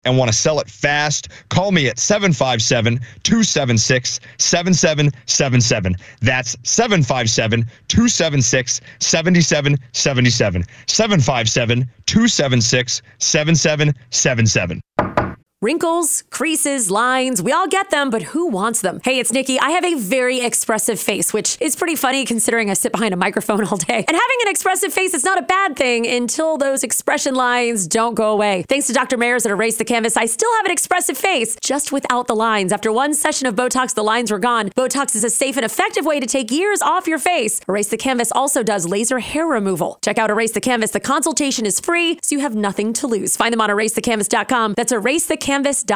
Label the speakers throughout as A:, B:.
A: and want to sell it fast, call me at 757-276-7777. That's 757-276-7777. 757-276-7777.
B: Wrinkles, creases, lines, we all get them, but who wants them? Hey, it's Nikki. I have a very expressive face, which is pretty funny considering I sit behind a microphone all day. And having an expressive face is not a bad thing until those expression lines don't go away. Thanks to Dr. Mayers at Erase the Canvas, I still have an expressive face, just without the lines. After one session of Botox, the lines were gone. Botox is a safe and effective way to take years off your face. Erase the Canvas also does laser hair removal. Check out Erase the Canvas. The consultation is free, so you have nothing to lose. Find them on erasethecanvas.com. That's erasethecanvas.com.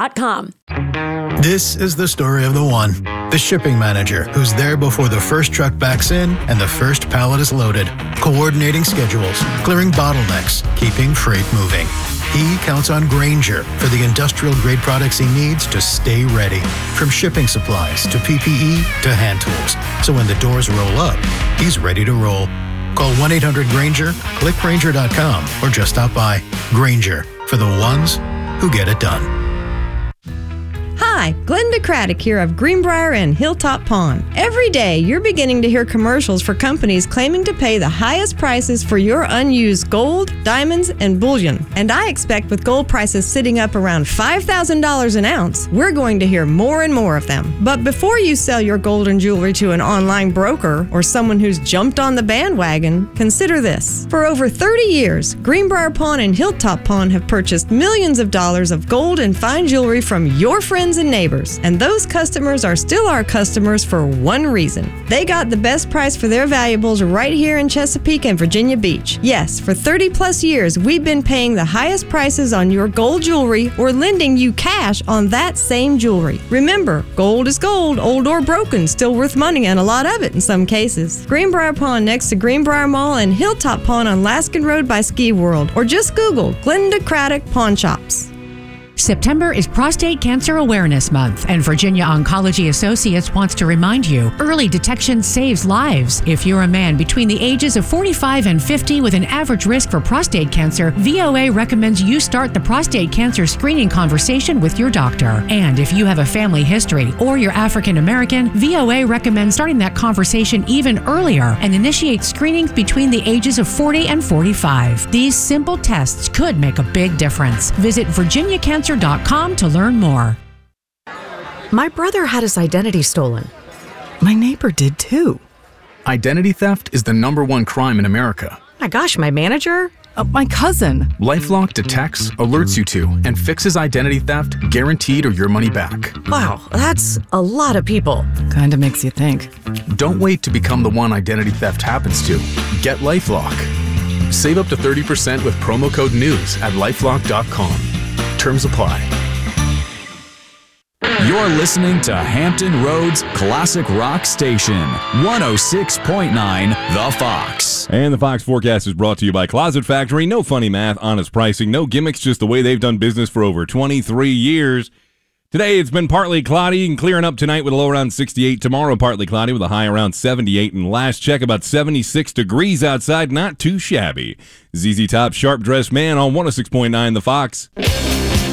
C: This is the story of the one, the shipping manager who's there before the first truck backs in and the first pallet is loaded, coordinating schedules, clearing bottlenecks, keeping freight moving. He counts on Grainger for the industrial-grade products he needs to stay ready, from shipping supplies to PPE to hand tools. So when the doors roll up, he's ready to roll. Call 1-800-GRAINGER, click Grainger.com, or just stop by. Grainger, for the ones who get it done.
D: Hi, Glenda Craddock here of Greenbrier and Hilltop Pond. Every day, you're beginning to hear commercials for companies claiming to pay the highest prices for your unused gold, diamonds, and bullion. And I expect with gold prices sitting up around $5,000 an ounce, we're going to hear more and more of them. But before you sell your gold and jewelry to an online broker or someone who's jumped on the bandwagon, consider this. For over 30 years, Greenbrier Pawn and Hilltop Pawn have purchased millions of dollars of gold and fine jewelry from your friends and neighbors. And those customers are still our customers for one reason. They got the best price for their valuables right here in Chesapeake and Virginia Beach. Yes, for 30 plus years, we've been paying the highest prices on your gold jewelry or lending you cash on that same jewelry. Remember, gold is gold, old or broken, still worth money and a lot of it in some cases. Greenbrier Pawn next to Greenbrier Mall and Hilltop Pawn on Laskin Road by Ski World. Or just Google Glenda Craddock Pawn Shops.
E: September is Prostate Cancer Awareness Month, and Virginia Oncology Associates wants to remind you, early detection saves lives. If you're a man between the ages of 45 and 50 with an average risk for prostate cancer, VOA recommends you start the prostate cancer screening conversation with your doctor. And if you have a family history or you're African American, VOA recommends starting that conversation even earlier and initiate screenings between the ages of 40 and 45. These simple tests could make a big difference. Visit VirginiaCancer.com to learn more.
F: My brother had his identity stolen. My neighbor did too.
G: Identity theft is the #1 crime in America.
F: My gosh, my manager?
G: My cousin. LifeLock detects, alerts you to, and fixes identity theft, guaranteed or your money back.
F: Wow, that's a lot of people.
H: Kinda makes you think.
G: Don't wait to become the one identity theft happens to. Get LifeLock. Save up to 30% with promo code NEWS at LifeLock.com. Terms apply.
I: You're listening to Hampton Roads Classic Rock Station, 106.9 The Fox.
J: And the Fox forecast is brought to you by Closet Factory. No funny math, honest pricing, no gimmicks, just the way they've done business for over 23 years. Today it's been partly cloudy and clearing up tonight with a low around 68. Tomorrow partly cloudy with a high around 78. And last check about 76 degrees outside. Not too shabby. ZZ Top, Sharp Dressed Man on 106.9 The Fox.